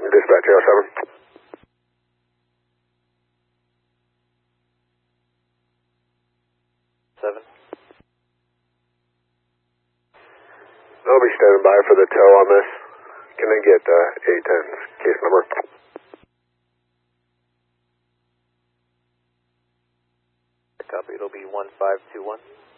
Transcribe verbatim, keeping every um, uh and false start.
Dispatch oh seven. Seven. I'll be standing by for the tow on this. Can I get uh, A ten's case number? Copy, it'll be one five two one.